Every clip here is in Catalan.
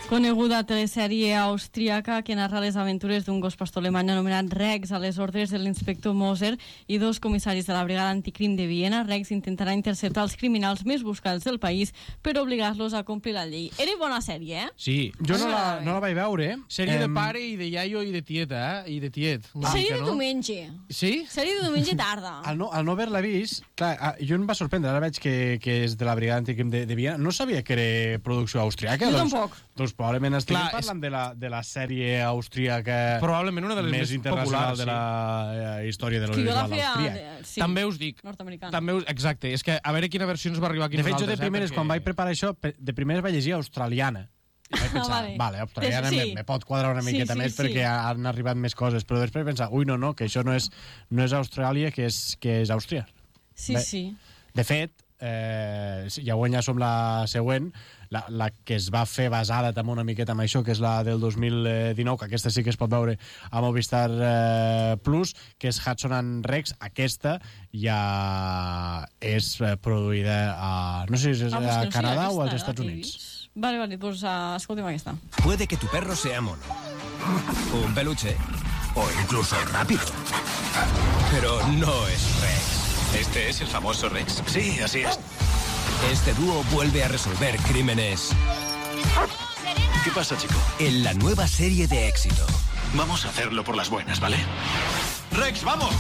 Coneguda telesèrie austríaca que narra les aventures d'un gos pastor alemany anomenat Rex a les ordres de l'inspector Moser i dos comissaris de la brigada anticrim de Viena. Rex intentarà interceptar els criminals més buscats del país per obligar-los a complir la llei. Era bona sèrie, eh? Sí. Jo no la vaig veure. Sèrie de pare i de iaio i de tieta, I de tiet. Sèrie de diumenge. Sí? Sèrie de diumenge tarda. Al no haver-la vist, clar, jo em va sorprendre, ara veig que és de la brigada anticrim de Viena. No sabia que era producció austríaca. Jo tampoc. Doncs probablement estem Clar, parlant de la sèrie austríaca probablement una de les més internacional populars, de la història de l'audiovisual austríac. Sí. També us dic. Nord-americana. Exacte, és que a veure quina versió ens va arribar aquí De fet, jo nosaltres. de primeres, quan vaig preparar això, de primeres vaig llegir australiana. I vaig pensar, vale, australiana sí. me pot quadrar una miqueta més perquè han arribat més coses, però després pensar, no, que això no és Austràlia, que és Àustria. Sí, sí. De fet, ja som la següent, la que es va fer basada també una miqueta en això, que és la del 2019, que aquesta sí que es pot veure a Movistar Plus, que és Hudson and Rex. Aquesta ja és produïda a, no sé si és a Canadà o als Estats Units. Vale, pues escoltem aquesta. Puede que tu perro sea mono, un peluche o incluso rápido, pero no es Rex. ¿Este es el famoso Rex? Sí, así es. Este dúo vuelve a resolver crímenes. ¿Qué pasa, chico? En la nueva serie de éxito. Vamos a hacerlo por las buenas, ¿vale? ¡Rex, vamos!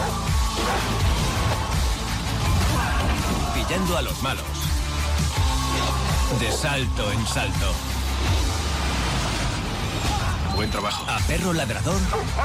Pillando a los malos. De salto en salto. Buen trabajo. A perro ladrador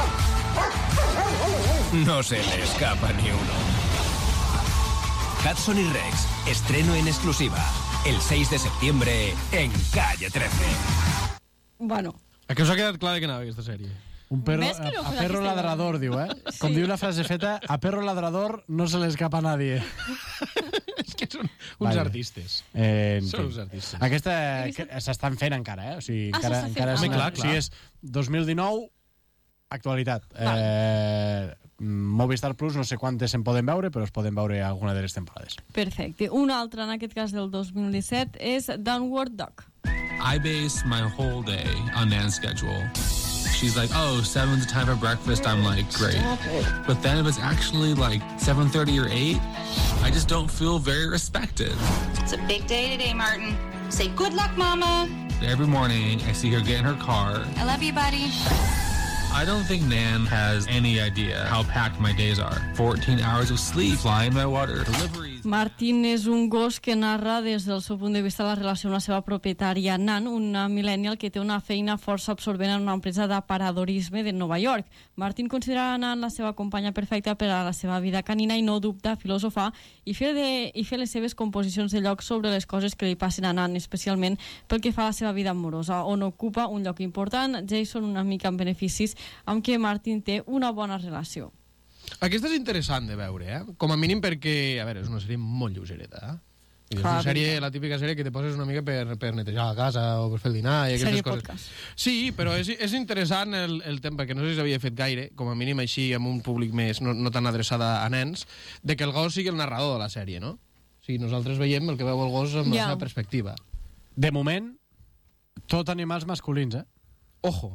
no se le escapa ni uno. Hudson y Rex, estreno en exclusiva, el 6 de septiembre en Calle 13. Bueno. A què us ha quedat clar de què anava aquesta sèrie? Un perro, a perro ladrador, diu, Sí. Com diu la frase feta, a perro ladrador no se le escapa a nadie. És que són uns artistes. Són uns artistes. Aquesta s'estan fent encara, O sigui, encara clar. Sí, és 2019, actualitat. Movistar Plus, no sé quantes se'n poden veure, però es poden veure alguna de les temporades. Perfecte. Una altra, en aquest cas del 2017, és Downward Dog. I base my whole day on Nan's schedule. She's like, 7's the time for breakfast. I'm like, great. But then if it's actually like 7:30 or 8, I just don't feel very respected. It's a big day today, Martin. Say good luck, Mama. Every morning, I see her get in her car. I love you, buddy. I don't think Nan has any idea how packed my days are. 14 hours of sleep, flying by water, deliveries. Martin és un gos que narra des del seu punt de vista la relació amb la seva propietària Nan, una millennial que té una feina força absorbent en una empresa d'aparadorisme de Nova York. Martin considera Nan la seva companya perfecta per a la seva vida canina i no dubta filosofar i fer les seves composicions de lloc sobre les coses que li passen a Nan, especialment pel que fa a la seva vida amorosa, on ocupa un lloc important. Jason una mica amb beneficis, amb què Martin té una bona relació. Aquesta és interessant de veure, Com a mínim perquè, a veure, és una sèrie molt lleugereta, És una sèrie, la típica sèrie que te poses una mica per netejar la casa o per fer el dinar i aquestes coses. Podcast. Sí, però és interessant el tema, perquè no sé si s'havia fet gaire, com a mínim així amb un públic més no tan adreçada a nens, de que el gos sigui el narrador de la sèrie, no? O sigui, nosaltres veiem el que veu el gos amb la seva perspectiva. De moment, tot animals masculins, Ojo.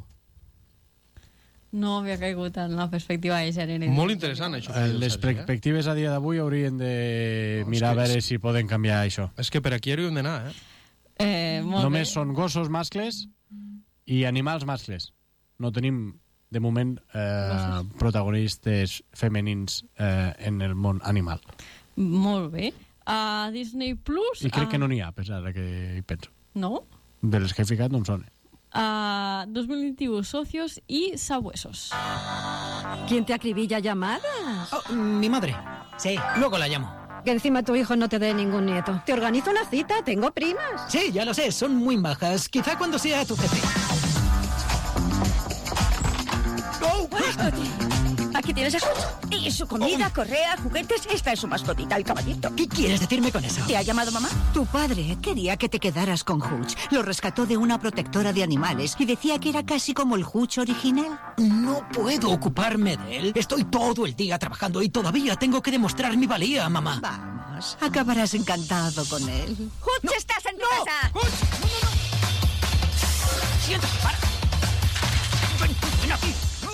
No havia caigut en la perspectiva de gènere. Molt interessant, això. Les perspectives a dia d'avui haurien de mirar a veure si poden canviar això. És que per aquí hauríem d'anar, Només són gossos mascles i animals mascles. No tenim, de moment, protagonistes femenins en el món animal. Molt bé. A Disney Plus... I crec que no n'hi ha, a pesar que hi penso. No? De les que he ficat no em sona. 2021, Socios y Sabuesos. ¿Quién te acribilla llamadas? Mi madre. Sí, luego la llamo. Que encima tu hijo no te dé ningún nieto. Te organizo una cita, tengo primas. Sí, ya lo sé, son muy majas. Quizá cuando sea tu jefe. ¡Oh! Aquí tienes a Hutch. Y su comida, correa, juguetes. Esta es su mascotita, el caballito. ¿Qué quieres decirme con eso? ¿Te ha llamado mamá? Tu padre quería que te quedaras con Hutch. Lo rescató de una protectora de animales y decía que era casi como el Hutch original. No puedo ocuparme de él. Estoy todo el día trabajando y todavía tengo que demostrar mi valía, mamá. Vamos, acabarás encantado con él. ¡Hutch, estás en tu casa! ¡Hutch! Siéntate, para. Ven aquí.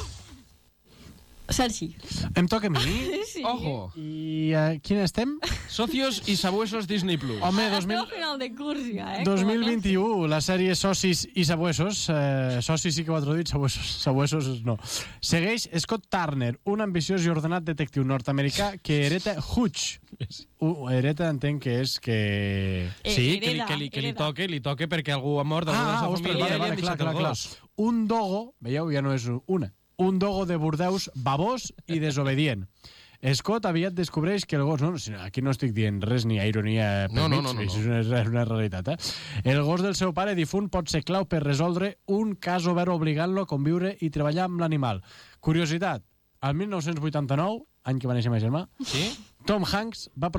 Sergi. Em toca a mi? Sí. Ojo. I quin estem? Socios i sabuesos Disney Plus. Home, Estem al final de curs ja, 2021, la sèrie Socis i Sabuesos. Socis sí que ho ha traduït, sabuesos no. Segueix Scott Turner, un ambiciós i ordenat detectiu nord-americà que hereta Hutch. Hereta entenc que és que... Sí, que li toque perquè algú ha mort, algú de la seva família i li han deixat el gos. Un dogo, veieu, ja no és una, un dogo de Bordeus babós i desobedient. Scott aviat descobreix que el gos... No, aquí no estic dient res ni a ironia per mig, és una realitat. El gos del seu pare difunt pot ser clau per resoldre un cas obert obligant-lo a conviure i treballar amb l'animal. Curiositat, al 1989, any que va néixer ma germà, Tom Hanks va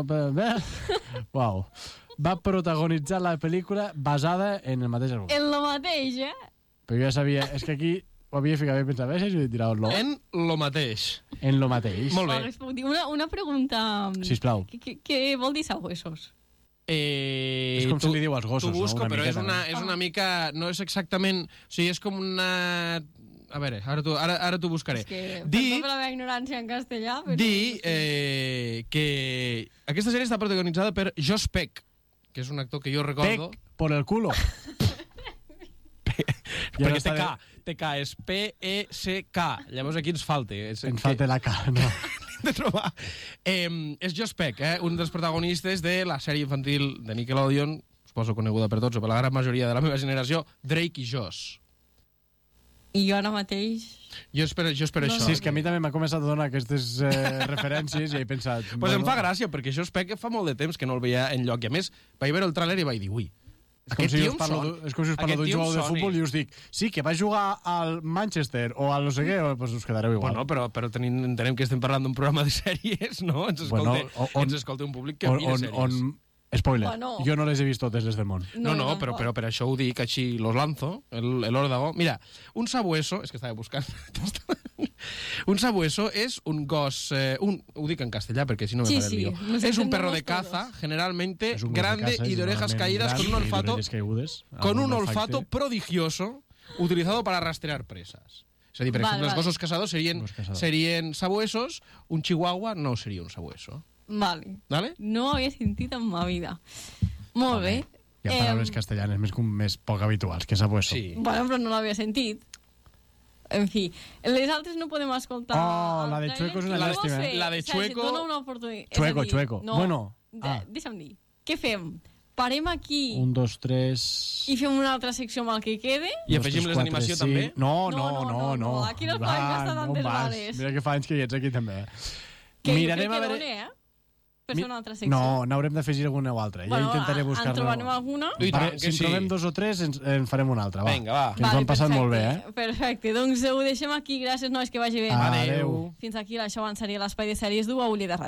protagonitzar la pel·lícula basada en el mateix argument. En lo mateix, Però jo ja sabia... És que aquí... Ho havia ficat bé, pensava, si ho he tirat lo. En lo mateix. En lo mateix. Molt bé. Una pregunta... Sisplau. Què vol dir sabuesos? És com se li diu als gossos, no? Busco, però és una mica... No és exactament... O sigui, és com una... A veure, ara t'ho buscaré. És que, perdó per la meva ignorància en castellà, però... Dir que aquesta sèrie està protagonitzada per Josh Peck, que és un actor que jo recordo... Peck por el culo. Perquè té K, és P-E-C-K. Llavors aquí ens falta. Falta la K, no. De trobar. És Josh Peck, un dels protagonistes de la sèrie infantil de Nickelodeon, suposo coneguda per tots o per la gran majoria de la meva generació, Drake i Josh. I jo ara mateix... Jo espero això. Sí, és que a mi també m'ha començat a donar aquestes referències i he pensat... Pues em fa gràcia, perquè Josh Peck fa molt de temps que no el veia enlloc. I a més, vaig veure el tràiler i vaig dir, ui, és com si us parlo d'un jugador de futbol i us dic, sí, que va jugar al Manchester o al no sé què, doncs us quedareu igual. Bueno, però entenem que estem parlant d'un programa de sèries, no? Ens escolta un públic que mira sèries. Spoiler, jo no les he vist totes les del món. No, però per això ho dic, així los lanzo, el órdago. Mira, un sabueso, és que estava buscant... Un sabueso és un gos... ho dic en castellà perquè si no me faré el lío. Es un perro de caza, generalmente grande y de orejas caídas con un olfato prodigioso utilizado para rastrear presas. És a dir, per exemple, els gossos caçadors serien sabuesos, un chihuahua no seria un sabueso. Vale. ¿Vale? No ho havia sentit en ma vida. Molt bé. Hi ha paraules castellanes més poc habituals que sabueso. Sí. Bueno, però no l'havia sentit. En fi, les altres no podem escoltar... la de Chueco és una llàstima. La de Chueco... Dona una oportunitat. Chueco. No, bueno. Deixa'm dir. Què fem? Parem aquí... 1, 2, 3... I fem una altra secció amb el que quede? I afegim les d'animació també? No. Aquí no es poden gastar tantes bales. Mira que fa anys que hi ets aquí també. Que mirarem a veure... Per fer una altra secció. No, n'haurem d'afegir alguna o altra. Ja intentaré buscar-ne. En trobarem alguna? Si en trobem 2 o 3, en farem una altra. Vinga, va. Que ens ho hem passat molt bé, Perfecte, doncs ho deixem aquí. Gràcies, nois, que vagi bé. Adéu. Fins aquí, això seria l'Espai de Sèries d'UA Uller de Ràdio.